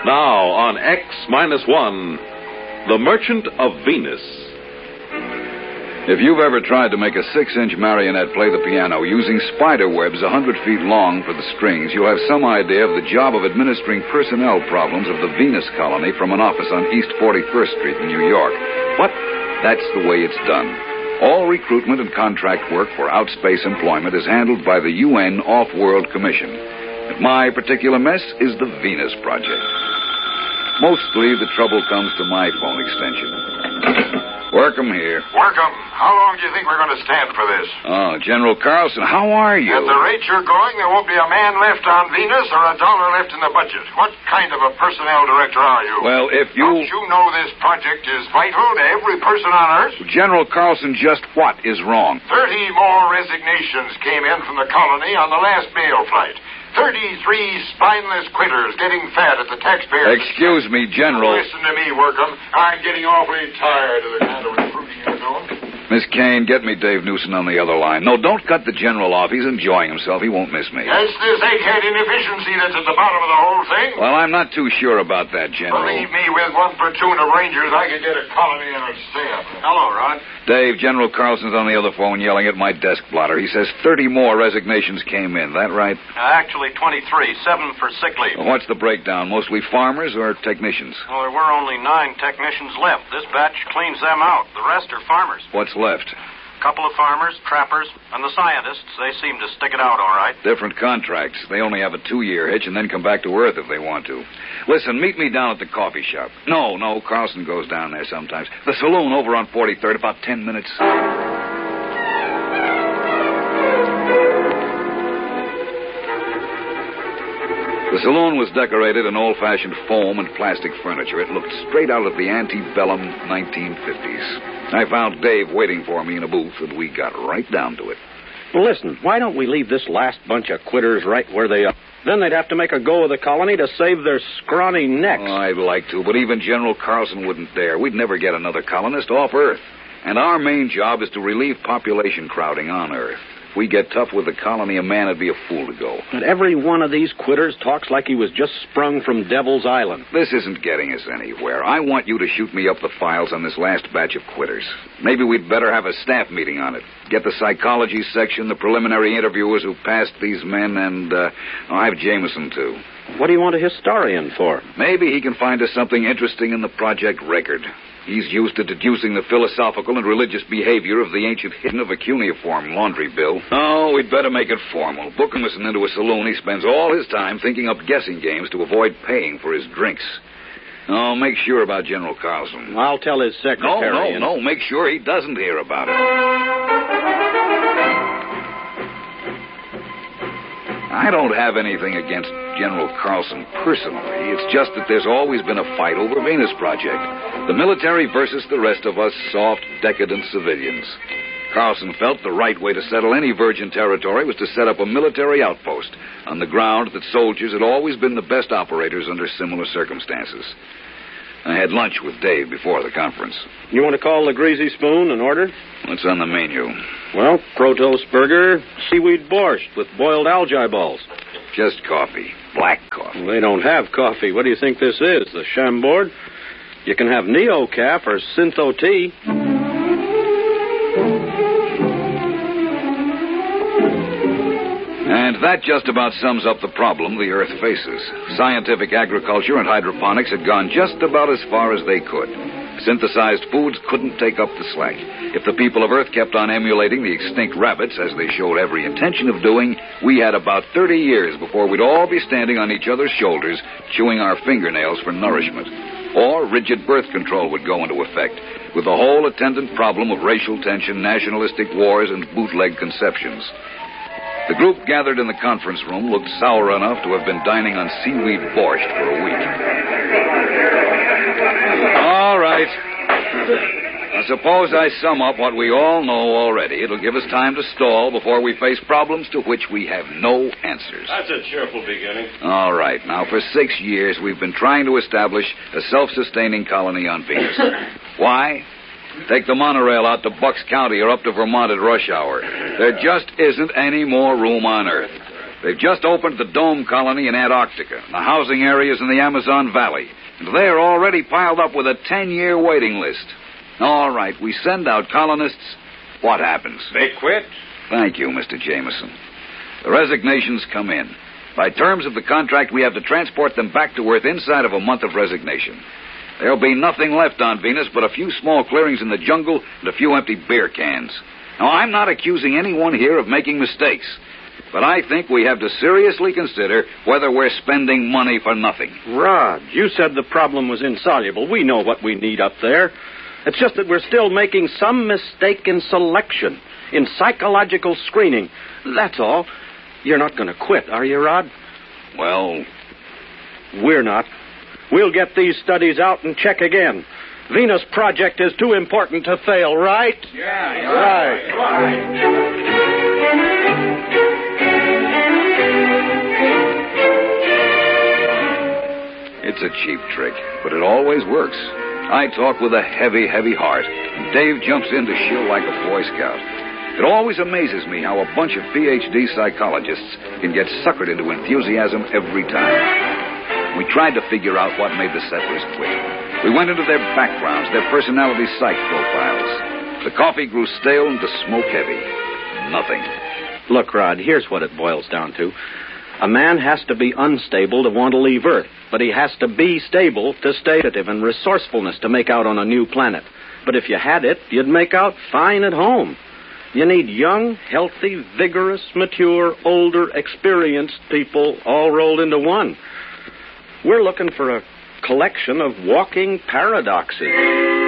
Now on X-1, The Merchant of Venus. If you've ever tried to make a 6-inch marionette play the piano using spider webs 100 feet long for the strings, you'll have some idea of the job of administering personnel problems of the Venus colony from an office on East 41st Street in New York. But that's the way it's done. All recruitment and contract work for outspace employment is handled by the UN Off-World Commission. But my particular mess is the Venus Project. Mostly the trouble comes to my phone extension. Workham here. Workham, how long do you think we're going to stand for this? Oh, General Carlson, how are you? At the rate you're going, there won't be a man left on Venus or $1 left in the budget. What kind of a personnel director are you? Well, if you... Don't you know this project is vital to every person on Earth? General Carlson, just what is wrong? 30 more resignations came in from the colony on the last mail flight. 33 spineless quitters getting fat at the taxpayers. Excuse me, General. Listen to me, Workham. I'm getting awfully tired of the kind of recruiting you're doing. Miss Kane, get me Dave Newson on the other line. No, don't cut the General off. He's enjoying himself. He won't miss me. It's this egghead inefficiency that's at the bottom of the whole thing. Well, I'm not too sure about that, General. Believe me, with one platoon of Rangers, I could get a colony in a stand. Hello, Rod. Dave, General Carlson's on the other phone yelling at my desk blotter. He says 30 more resignations came in. That right? Actually, 23. 7 for sick leave. Well, what's the breakdown? Mostly farmers or technicians? Well, there were only 9 technicians left. This batch cleans them out. The rest are farmers. What's left? A couple of farmers, trappers, and the scientists. They seem to stick it out all right. Different contracts. They only have a 2-year hitch and then come back to Earth if they want to. Listen, meet me down at the coffee shop. No, Carlson goes down there sometimes. The saloon over on 43rd, about 10 minutes. The saloon was decorated in old-fashioned foam and plastic furniture. It looked straight out of the antebellum 1950s. I found Dave waiting for me in a booth, and we got right down to it. Well, listen, why don't we leave this last bunch of quitters right where they are? Then they'd have to make a go of the colony to save their scrawny necks. Oh, I'd like to, but even General Carlson wouldn't dare. We'd never get another colonist off Earth. And our main job is to relieve population crowding on Earth. If we get tough with the colony, a man would be a fool to go. But every one of these quitters talks like he was just sprung from Devil's Island. This isn't getting us anywhere. I want you to shoot me up the files on this last batch of quitters. Maybe we'd better have a staff meeting on it. Get the psychology section, the preliminary interviewers who passed these men, and I'll have Jameson, too. What do you want a historian for? Maybe he can find us something interesting in the project record. He's used to deducing the philosophical and religious behavior of the ancient hidden of a cuneiform laundry bill. Oh, we'd better make it formal. Book him into a saloon. He spends all his time thinking up guessing games to avoid paying for his drinks. Oh, make sure about General Carlson. I'll tell his secretary. No. Make sure he doesn't hear about it. I don't have anything against General Carlson personally. It's just that there's always been a fight over Venus Project. The military versus the rest of us soft, decadent civilians. Carlson felt the right way to settle any virgin territory was to set up a military outpost on the ground that soldiers had always been the best operators under similar circumstances. I had lunch with Dave before the conference. You want to call the Greasy Spoon and order? What's on the menu? Well, Protos burger, seaweed borscht with boiled algae balls. Just coffee. Black coffee. Well, they don't have coffee. What do you think this is, the Chambord? You can have Neo-Caf or Syntho tea. And that just about sums up the problem the Earth faces. Scientific agriculture and hydroponics had gone just about as far as they could. Synthesized foods couldn't take up the slack. If the people of Earth kept on emulating the extinct rabbits, as they showed every intention of doing, we had about 30 years before we'd all be standing on each other's shoulders, chewing our fingernails for nourishment. Or rigid birth control would go into effect, with the whole attendant problem of racial tension, nationalistic wars, and bootleg conceptions. The group gathered in the conference room looked sour enough to have been dining on seaweed borscht for a week. All right. Now, suppose I sum up what we all know already. It'll give us time to stall before we face problems to which we have no answers. That's a cheerful beginning. All right. Now, for 6 years, we've been trying to establish a self-sustaining colony on Venus. Why? Take the monorail out to Bucks County or up to Vermont at rush hour. There just isn't any more room on Earth. They've just opened the Dome Colony in Antarctica, the housing areas in the Amazon Valley, and they're already piled up with a 10-year waiting list. All right, we send out colonists. What happens? They quit. Thank you, Mr. Jameson. The resignations come in. By terms of the contract, we have to transport them back to Earth inside of a month of resignation. There'll be nothing left on Venus but a few small clearings in the jungle and a few empty beer cans. Now, I'm not accusing anyone here of making mistakes, but I think we have to seriously consider whether we're spending money for nothing. Rod, you said the problem was insoluble. We know what we need up there. It's just that we're still making some mistake in selection, in psychological screening. That's all. You're not going to quit, are you, Rod? Well, we're not. We'll get these studies out and check again. Venus Project is too important to fail, right? Yeah, right. It's a cheap trick, but it always works. I talk with a heavy, heavy heart, and Dave jumps in to shill like a Boy Scout. It always amazes me how a bunch of PhD psychologists can get suckered into enthusiasm every time. We tried to figure out what made the settlers quit. We went into their backgrounds, their personality psych profiles. The coffee grew stale and the smoke heavy. Nothing. Look, Rod, here's what it boils down to. A man has to be unstable to want to leave Earth, but he has to be stable to stay active and resourcefulness to make out on a new planet. But if you had it, you'd make out fine at home. You need young, healthy, vigorous, mature, older, experienced people all rolled into one. We're looking for a collection of walking paradoxes.